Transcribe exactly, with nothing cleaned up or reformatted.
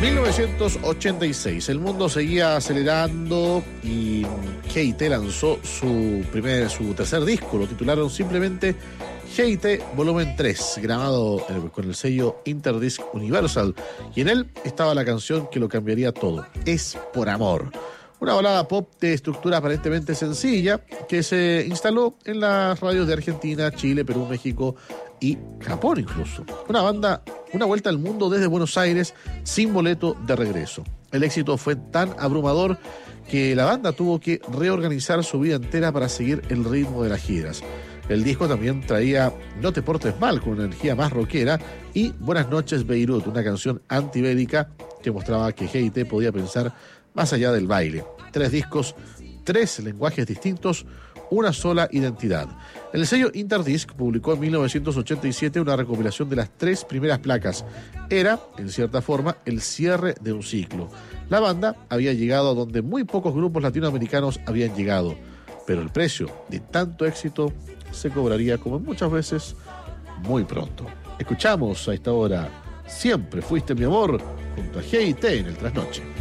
mil novecientos ochenta y seis, el mundo seguía acelerando y G&T lanzó su primer, su tercer disco. Lo titularon simplemente G&T Volumen tres, grabado con el sello Interdisc Universal, y en él estaba la canción que lo cambiaría todo, Es por amor. Una balada pop de estructura aparentemente sencilla que se instaló en las radios de Argentina, Chile, Perú, México y Japón incluso. Una banda, una vuelta al mundo desde Buenos Aires sin boleto de regreso. El éxito fue tan abrumador que la banda tuvo que reorganizar su vida entera para seguir el ritmo de las giras. El disco también traía No te portes mal, con una energía más rockera, y Buenas noches Beirut, una canción antibélica que mostraba que G&T podía pensar más allá del baile. Tres discos, tres lenguajes distintos, una sola identidad. El sello Interdisc publicó en mil novecientos ochenta y siete una recopilación de las tres primeras placas. Era, en cierta forma, el cierre de un ciclo. La banda había llegado a donde muy pocos grupos latinoamericanos habían llegado, pero el precio de tanto éxito se cobraría, como muchas veces, muy pronto. Escuchamos a esta hora Siempre fuiste mi amor junto a G&T en el Trasnoche.